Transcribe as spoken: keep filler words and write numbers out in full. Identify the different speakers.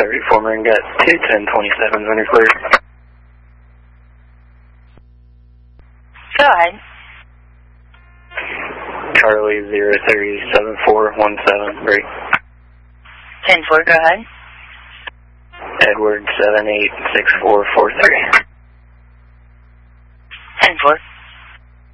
Speaker 1: Sorry, former and got two ten twenty-seven when you're clear.
Speaker 2: Go ahead.
Speaker 1: Charlie zero three seven four one seven, break.
Speaker 2: ten four, go ahead.
Speaker 1: Edward seven eight six four four three.